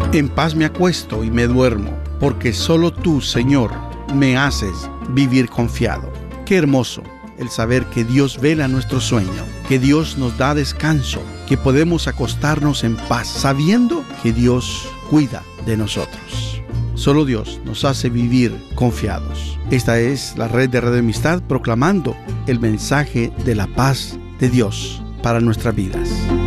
En paz me acuesto y me duermo, porque solo tú, Señor, me haces vivir confiado. Qué hermoso el saber que Dios vela nuestro sueño, que Dios nos da descanso, que podemos acostarnos en paz, sabiendo que Dios cuida de nosotros. Solo Dios nos hace vivir confiados. Esta es la red de Radio Amistad proclamando el mensaje de la paz de Dios para nuestras vidas.